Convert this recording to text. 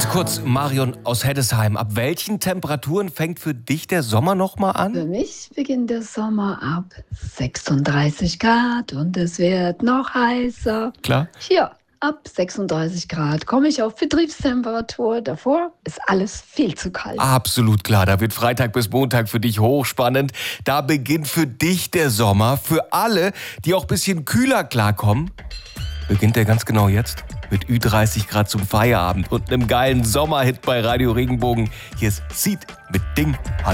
Ganz kurz, Marion aus Heddesheim. Ab welchen Temperaturen fängt für dich der Sommer nochmal an? Für mich beginnt der Sommer ab 36 Grad und es wird noch heißer. Klar. Hier, ab 36 Grad komme ich auf Betriebstemperatur. Davor ist alles viel zu kalt. Absolut klar, da wird Freitag bis Montag für dich hochspannend. Da beginnt für dich der Sommer. Für alle, die auch ein bisschen kühler klarkommen, beginnt der ganz genau jetzt. Mit Ü30 Grad zum Feierabend und einem geilen Sommerhit bei Radio Regenbogen. Hier ist Seed mit Ding.